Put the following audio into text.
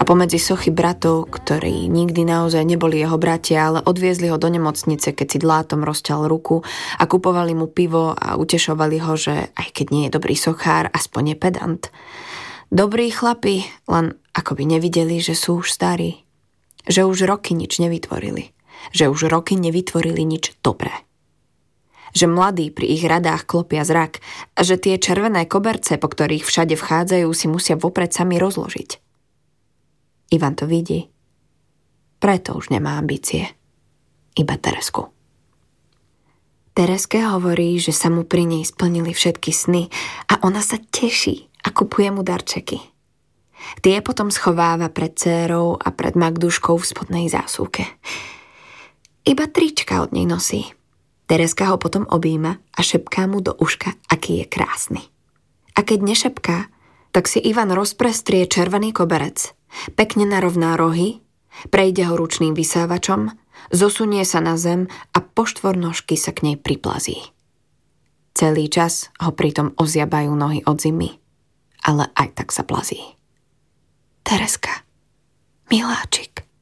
A pomedzi sochy bratov, ktorí nikdy naozaj neboli jeho bratia, ale odviezli ho do nemocnice, keď si dlátom rozťal ruku a kupovali mu pivo a utešovali ho, že aj keď nie je dobrý sochár, aspoň je pedant. Dobrí chlapi, len akoby nevideli, že sú už starí. Že už roky nič nevytvorili. Že už roky nevytvorili nič dobré. Že mladí pri ich radách klopia zrak a že tie červené koberce, po ktorých všade vchádzajú, si musia vopred sami rozložiť. Ivan to vidí. Preto už nemá ambície. Iba Teresku. Tereske hovorí, že sa mu pri nej splnili všetky sny a ona sa teší a kupuje mu darčeky. Tie potom schováva pred dcérou a pred Magduškou v spodnej zásuvke. Iba trička od nej nosí. Tereska ho potom objíma a šepká mu do uška, aký je krásny. A keď nešepká, tak si Ivan rozprestrie červený koberec, pekne narovná rohy, prejde ho ručným vysávačom, zosunie sa na zem a po štvornožky sa k nej priplazí. Celý čas ho pritom oziabajú nohy od zimy, ale aj tak sa plazí. Tereska, miláčik.